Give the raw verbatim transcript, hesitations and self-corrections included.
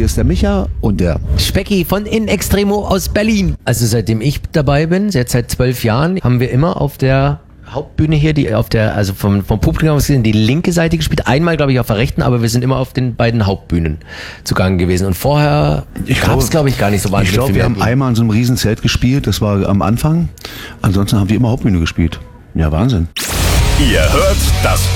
ist der Micha und der Specki von In Extremo aus Berlin. Also seitdem ich dabei bin, jetzt seit zwölf Jahren, haben wir immer auf der Hauptbühne hier, die auf der, also vom, vom Publikum aus gesehen, die linke Seite gespielt. Einmal, glaube ich, auf der rechten, aber wir sind immer auf den beiden Hauptbühnen zugange gewesen. Und vorher gab es, glaube ich, gar nicht so wahnsinnig Ich glaube, wir haben einmal in so einem Riesenzelt gespielt, das war am Anfang. Ansonsten haben wir immer Hauptbühne gespielt. Ja, Wahnsinn. Ihr hört das